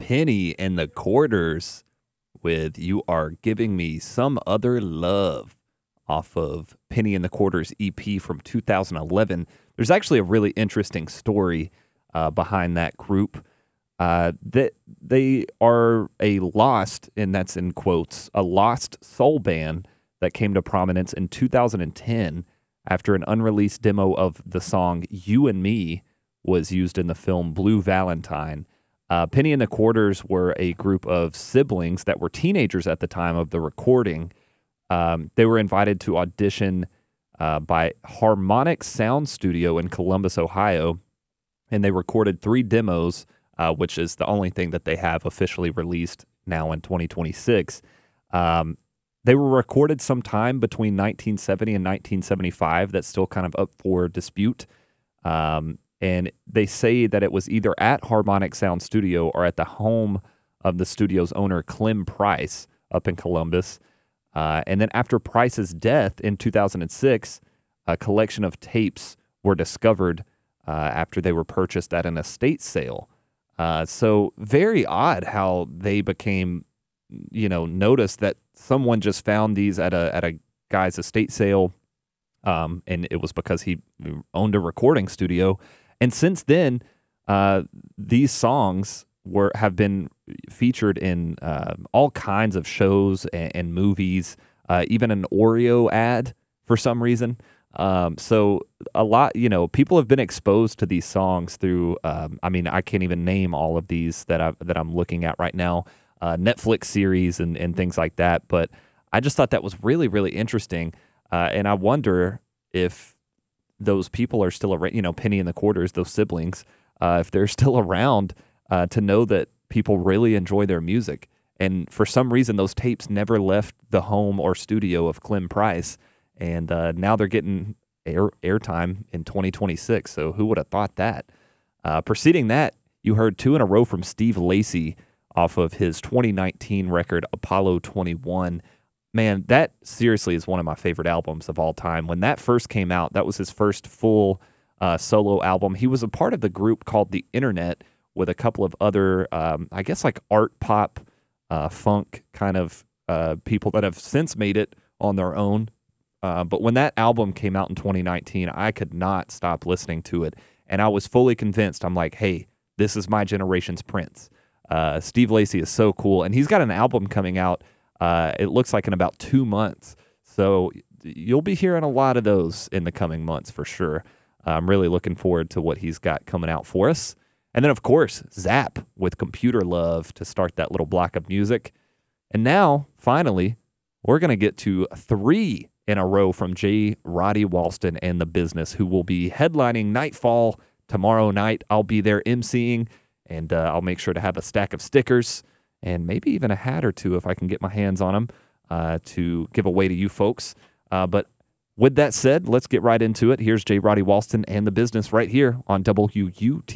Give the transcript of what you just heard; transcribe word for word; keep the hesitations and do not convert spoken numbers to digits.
Penny and the Quarters with You Are Giving Me Some Other Love off of Penny and the Quarters E P from two thousand eleven. There's actually a really interesting story uh, behind that group. Uh, that they are a lost, and that's in quotes, a lost soul band that came to prominence in two thousand ten after an unreleased demo of the song You and Me was used in the film Blue Valentine. Uh, Penny and the Quarters were a group of siblings that were teenagers at the time of the recording. Um, they were invited to audition uh, by Harmonic Sound Studio in Columbus, Ohio, and they recorded three demos, uh, which is the only thing that they have officially released now in twenty twenty-six. Um, they were recorded sometime between nineteen seventy and nineteen seventy-five. That's still kind of up for dispute. Um, and they say that it was either at Harmonic Sound Studio or at the home of the studio's owner, Clem Price, up in Columbus. Uh, and then after Price's death in two thousand six, a collection of tapes were discovered uh, after they were purchased at an estate sale. Uh, so very odd how they became, you know, noticed that someone just found these at a at a guy's estate sale, um, and it was because he owned a recording studio. And since then, uh, these songs were have been featured in uh, all kinds of shows and, and movies, uh, even an Oreo ad for some reason. Um, so a lot, you know, people have been exposed to these songs through. Um, I mean, I can't even name all of these that I that I'm looking at right now, uh, Netflix series and and things like that. But I just thought that was really really interesting, uh, and I wonder if those people are still around. You know, Penny and the Quarters, those siblings, uh, if they're still around. Uh, to know that people really enjoy their music. And for some reason, those tapes never left the home or studio of Clem Price. And uh, now they're getting air airtime in twenty twenty-six. So who would have thought that? Uh, preceding that, you heard two in a row from Steve Lacy off of his twenty nineteen record, Apollo twenty-one. Man, that seriously is one of my favorite albums of all time. When that first came out, that was his first full uh, solo album. He was a part of the group called The Internet, with a couple of other, um, I guess, like art pop, uh, funk kind of uh, people that have since made it on their own. Uh, but when that album came out in twenty nineteen, I could not stop listening to it. And I was fully convinced. I'm like, hey, this is my generation's Prince. Uh, Steve Lacy is so cool. And he's got an album coming out, uh, it looks like in about two months. So you'll be hearing a lot of those in the coming months for sure. Uh, I'm really looking forward to what he's got coming out for us. And then, of course, Zapp with Computer Love to start that little block of music. And now, finally, we're going to get to three in a row from J. Roddy Walston and The Business, who will be headlining Nightfall tomorrow night. I'll be there emceeing, and uh, I'll make sure to have a stack of stickers and maybe even a hat or two if I can get my hands on them uh, to give away to you folks. Uh, but with that said, let's get right into it. Here's J. Roddy Walston and The Business right here on W U T.